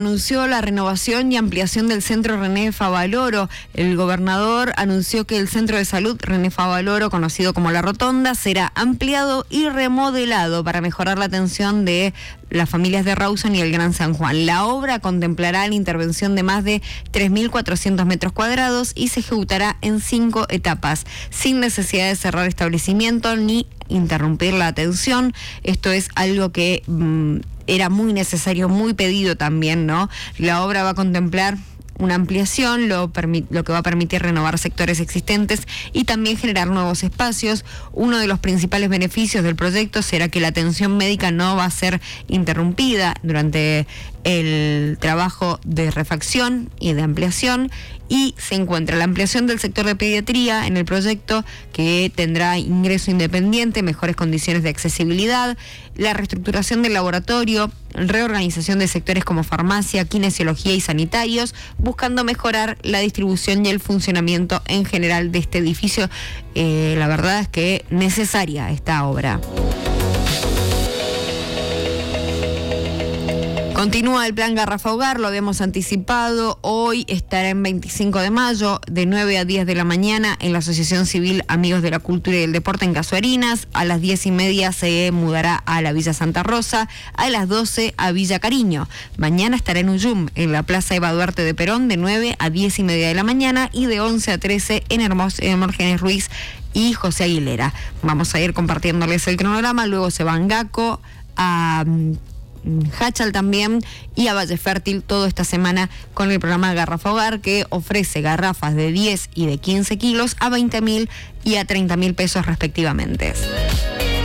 Anunció la renovación y ampliación del centro René Favaloro. El gobernador anunció que el centro de salud René Favaloro, conocido como La Rotonda, será ampliado y remodelado para mejorar la atención de las familias de Rawson y el Gran San Juan. La obra contemplará la intervención de más de 3.400 metros cuadrados y se ejecutará en 5 etapas, sin necesidad de cerrar establecimiento ni interrumpir la atención. Esto es algo que era muy necesario, muy pedido también, ¿no? La obra va a contemplar una ampliación, lo que va a permitir renovar sectores existentes y también generar nuevos espacios. Uno de los principales beneficios del proyecto será que la atención médica no va a ser interrumpida durante el trabajo de refacción y de ampliación, y se encuentra la ampliación del sector de pediatría en el proyecto, que tendrá ingreso independiente, mejores condiciones de accesibilidad, la reestructuración del laboratorio, reorganización de sectores como farmacia, kinesiología y sanitarios, buscando mejorar la distribución y el funcionamiento en general de este edificio. La verdad es que necesaria esta obra. Continúa el plan Garrafa Hogar, lo habíamos anticipado. Hoy estará en 25 de mayo, de 9 a 10 de la mañana, en la Asociación Civil Amigos de la Cultura y el Deporte en Casuarinas. A las 10:30 se mudará a la Villa Santa Rosa, a las 12 a Villa Cariño. Mañana estará en Ullum, en la Plaza Eva Duarte de Perón, de 9 a 10:30 de la mañana, y de 11 a 13 en Hermógenes Ruiz y José Aguilera. Vamos a ir compartiéndoles el cronograma. Luego se va a Angaco, a Hachal también, y a Valle Fértil, todo esta semana con el programa Garrafa Hogar, que ofrece garrafas de 10 y de 15 kilos a 20.000 y a 30.000 pesos respectivamente.